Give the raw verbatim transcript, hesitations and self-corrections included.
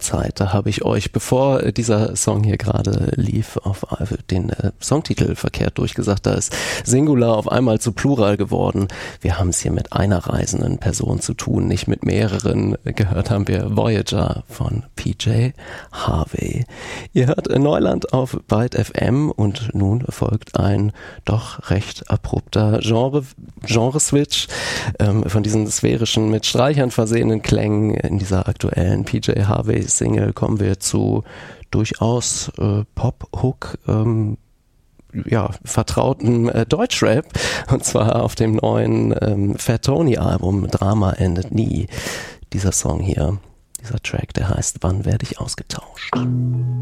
Zeit. Da habe ich euch, bevor dieser Song hier gerade lief, auf den äh, Songtitel verkehrt durchgesagt. Da ist Singular auf einmal zu Plural geworden. Wir haben es hier mit einer reisenden Person zu tun, nicht mit mehreren. Gehört haben wir Voyager von P J Harvey. Ihr hört Neuland auf Byte F M und nun folgt ein doch recht abrupter Genre, Genre-Switch ähm, von diesen sphärischen, mit Streichern versehenen Klängen. In dieser aktuellen P J Harvey-Single kommen wir zu durchaus äh, Pop-Hook, ähm, ja, vertrauten äh, Deutschrap, und zwar auf dem neuen ähm, Fat Tony-Album Drama endet nie. Dieser Song hier, dieser Track, der heißt Wann werde ich ausgetauscht?